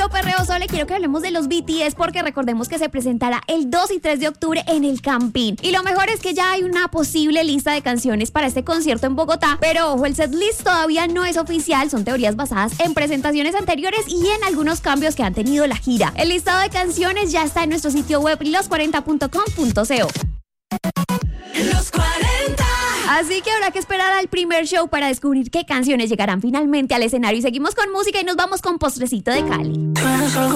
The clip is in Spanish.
Yo Perreo Sole, quiero que hablemos de los BTS porque recordemos que se presentará el 2 y 3 de octubre en el Campín. Y lo mejor es que ya hay una posible lista de canciones para este concierto en Bogotá, pero ojo, el setlist todavía no es oficial, son teorías basadas en presentaciones anteriores y en algunos cambios que han tenido la gira. El listado de canciones ya está en nuestro sitio web los40.com.co. Los 40. Así que habrá que esperar al primer show para descubrir qué canciones llegarán finalmente al escenario. Y seguimos con música y nos vamos con Postrecito de Cali.